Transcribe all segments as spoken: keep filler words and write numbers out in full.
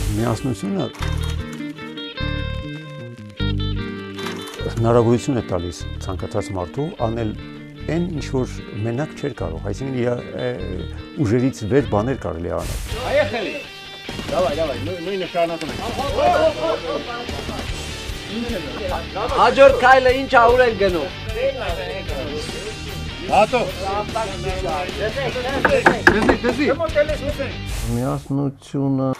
Միասնությունը հնարավորություն է տալիս ցանկացած մարդու անել այն ինչ որ մենակ չէր կարող, այսինքն իր ուժերից վեր բաներ կարելի անել։ Поехали. Давай, давай, նույնը շարունակում ենք։ Հաջորդ քայլը ինչ ա ուր են գնում։ Հատո։ Դեսեք, դեսի։ Միասնությունը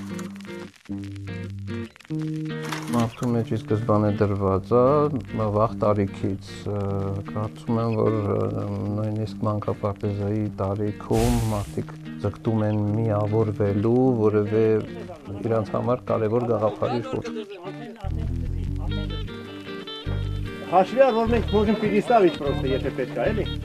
մարդու մեջ ի սկզբանե դրված է վաղ տարիքից, կարծում եմ, որ նույնիսկ մանկապարտեզայի տարիքում մարդիկ ձգտում են միավորվելու, որևէ իրանց համար կարևոր գաղափարի շուրջ։ Հաշվի առ, որ մենք можем переставить просто, եթե պետք է, էլի։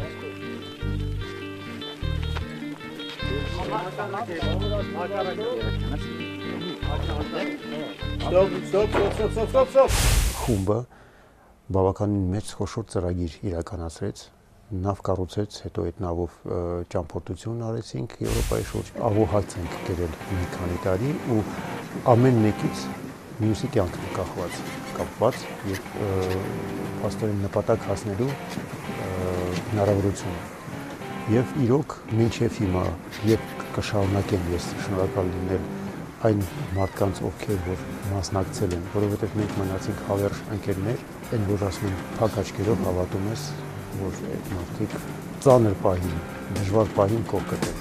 Ստոպ, ստոպ, ստոպ, ստոպ, ստոպ, ստոպ։ Խումբը բավականին մեծ խոշոր ծրագիր իրականացրեց, նավ կառուցեց, հետո այդ նավով ճամփորդություն արեցինք Եվրոպայի շուրջ, աղոհաց ենք կերել մի քանի տարի ու ամեն մեկից մյուսի կյանքն է կախված, կապված եւ փաստորեն նպատակ հասնելու հնարավորություն։ Եվ իրոք մինչև հիմա եւ կշարունակեմ ես շնորհակալ լինել այն մարդկանց, ովքեր որ մասնակցել են, որովհետեւ մենք մնացինք հավերժ ընկերներ, այն որ ասում են փակ աչքերով հավատում ես, որ այդ մարդիկ ծանր պահին, դժվար պահին կողք կտեն։